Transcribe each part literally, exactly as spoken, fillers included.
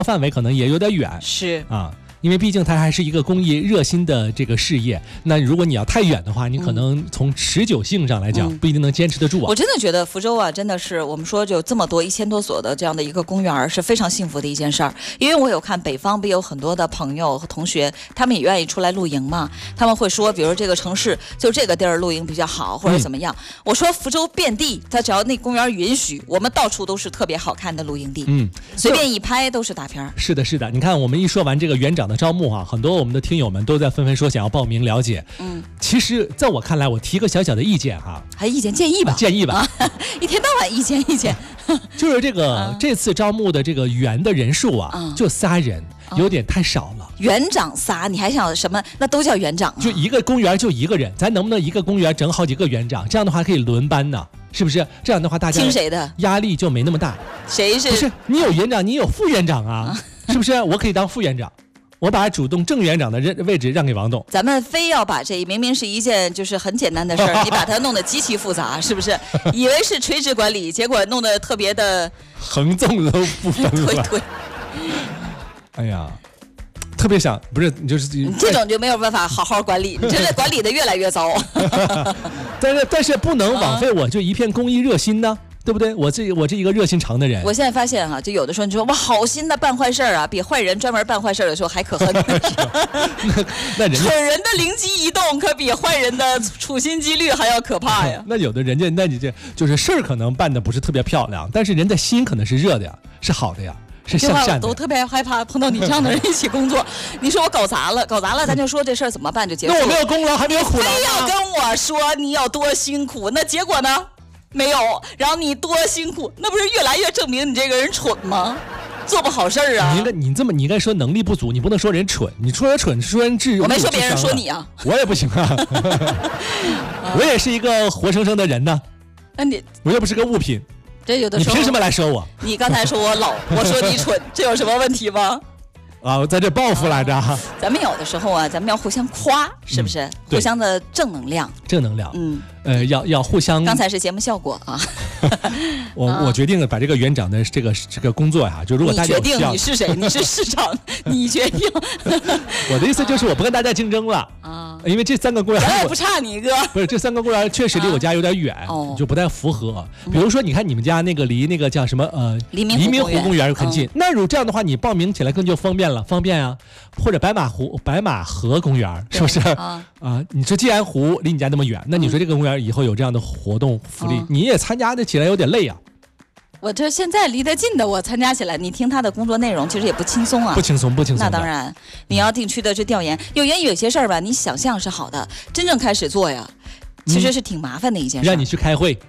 范围可能也有点远， 是啊。因为毕竟它还是一个公益热心的这个事业，那如果你要太远的话，你可能从持久性上来讲、嗯、不一定能坚持得住啊。 我真的觉得福州啊，真的是我们说就这么多一千多所的这样的一个公园是非常幸福的一件事儿。因为我有看北方不有很多的朋友和同学，他们也愿意出来露营嘛，他们会说，比如这个城市就这个地儿露营比较好，或者怎么样。嗯、我说福州遍地，它只要那公园允许，我们到处都是特别好看的露营地，嗯，随便一拍都是大片。 是的，是的，你看我们一说完这个园长的招募啊，很多我们的听友们都在纷纷说想要报名了解。嗯，其实在我看来，我提个小小的意见哈， 还意见建议吧， 啊、建议吧、 啊，一天到晚意见意见， 就是这个、啊、这次招募的这个园的人数啊，啊就仨人，有点太少了。 园长仨，你还想什么？那都叫园长、啊， 就一个公园就一个人，咱能不能一个公园整好几个园长？这样的话可以轮班呢，是不是？这样的话大家听谁的？ 压力就没那么大。 谁是？ 不是你有园长，你有副园长啊，啊是不是？我可以当副园长。我把主动正园长的位置让给王董， 咱们非要把这明明是一件就是很简单的事儿，你把它弄得极其复杂，是不是？以为是垂直管理，结果弄得特别的横纵都不分了。 对对。 哎呀，特别想不是你就是这种就没有办法好好管理，你真的管理的越来越糟。 但是但是不能枉费我就一片公益热心呢。对不对？我这我这一个热心肠的人， 我现在发现哈、啊，就有的时候你说我好心的办坏事儿啊，比坏人专门办坏事儿的时候还可恨。 那那人蠢人的灵机一动，可比坏人的处心积虑还要可怕呀。 那有的人家，那你这就是事儿可能办的不是特别漂亮，但是人的心可能是热的呀，是好的呀，是向善的。 我都特别害怕碰到你这样的人一起工作。你说我搞砸了，搞砸了，咱就说这事儿怎么办就结束了。 那我没有功劳，还没有苦劳。 非要跟我说你要多辛苦，那结果呢？没有，然后你多辛苦，那不是越来越证明你这个人蠢吗？做不好事儿啊！ 你应该，你这么，你应该说能力不足，你不能说人蠢，你说人蠢，说人智。 我没说别人，说你啊。 我也不行啊，我也是一个活生生的人呢。 那你， 我又不是个物品。 这有的时候， 你凭什么来说我？ 你刚才说我老，我说你蠢，这有什么问题吗？ 啊，我在这报复来着、啊。 咱们有的时候啊，咱们要互相夸，是不是？嗯、互相的正能量。 正能量。嗯。呃，要要互相。 刚才是节目效果啊。 我我决定了把这个园长的这个这个工作呀、啊，就如果大家你决定你是谁，你是市长，你决定。 我的意思就是我不跟大家竞争了啊，因为这三个公园我也不差你一个。 不是这三个公园确实离我家有点远，啊、就不太符合。比如说，你看你们家那个离那个叫什么呃黎明黎明湖公园很近，嗯、那如果这样的话，你报名起来更就方便了，方便啊。或者白马湖白马河公园是不是啊？啊，你说既然湖离你家那么远，那你说这个公园以后有这样的活动福利，嗯、你也参加的起来有点累啊。 我这现在离得近的，我参加起来，你听他的工作内容，其实也不轻松啊。 不轻松，不轻松。 那当然，你要定期的去调研，调研有些事儿吧，你想象是好的，真正开始做呀，其实是挺麻烦的一件事。 让你去开会。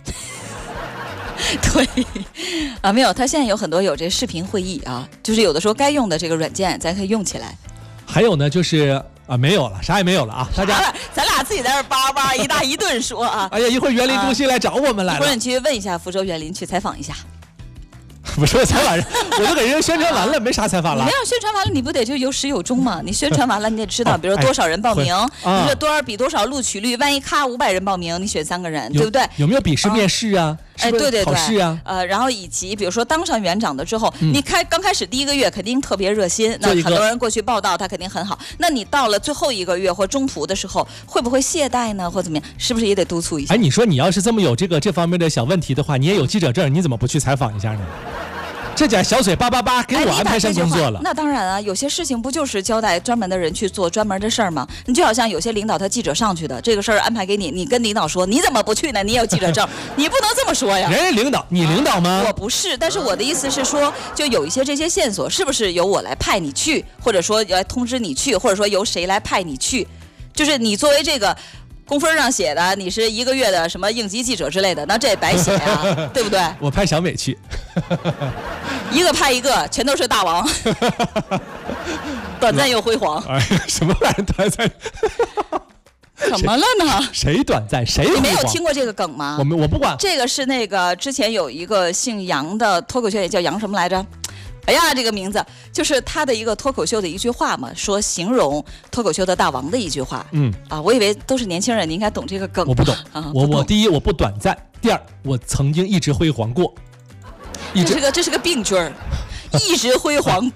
对，啊，没有，他现在有很多有这视频会议啊，就是有的时候该用的这个软件，咱可以用起来。 还有呢，就是啊，没有了，啥也没有了啊！大家， 咱俩自己在这叭叭一大一顿说啊！ 哎呀，一会儿园林中心来找我们来了。 一会儿你去问一下福州园林，去采访一下。 不是采访人，我都给人宣传完了，没啥采访了。 你没有宣传完了，你不得就有始有终吗？你宣传完了，你得知道，比如说多少人报名，哎、你说多少比多少录取率，万一咔五百人报名，你选三个人，对不对？ 有没有笔试面试啊？ 哎，对对对， 考试啊。 呃，然后以及比如说当上园长的之后，嗯、你开刚开始第一个月肯定特别热心，那很多人过去报道，他肯定很好。那你到了最后一个月或中途的时候，会不会懈怠呢，或怎么样？是不是也得督促一下？ 哎，你说你要是这么有这个这方面的小问题的话，你也有记者证，你怎么不去采访一下呢？这家小嘴叭叭叭给我安排上工作了、 哎、那当然啊，有些事情不就是交代专门的人去做专门的事儿吗？你就好像有些领导他记者上去的这个事儿安排给你，你跟领导说你怎么不去呢？你有记者证，你不能这么说呀。 人家领导，你领导吗？ 我不是，但是我的意思是说，就有一些这些线索，是不是由我来派你去，或者说来通知你去，或者说由谁来派你去？就是你作为这个。公分上写的你是一个月的什么应急记者之类的，那这也白写呀，对不对？ 我派小美去， 一个派一个，全都是大王，短暂又辉煌。 哎，什么玩意儿短暂？ 怎么了呢？ 谁短暂？谁辉煌？ 你没有听过这个梗吗？ 我们我不管。 这个是那个之前有一个姓杨的脱口秀演员，叫杨什么来着？哎呀，这个名字就是他的一个脱口秀的一句话嘛，说形容脱口秀的大王的一句话。嗯啊，我以为都是年轻人，你应该懂这个梗。 我不懂啊，我我第一我不短暂，第二我曾经一直辉煌过。 这是个这是个病句儿， 一直辉煌。